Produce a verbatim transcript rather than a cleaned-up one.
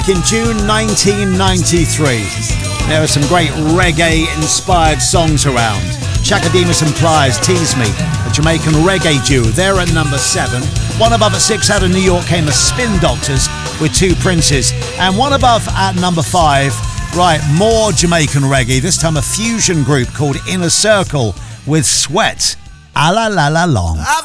In June nineteen ninety-three, there are some great reggae-inspired songs around. Chaka Demus and Pliers, Tease Me, a Jamaican reggae duo. They're at number seven. One above at six out of New York came the Spin Doctors with Two Princes. And one above at number five, right, more Jamaican reggae, this time a fusion group called Inner Circle with Sweat. A la la la long.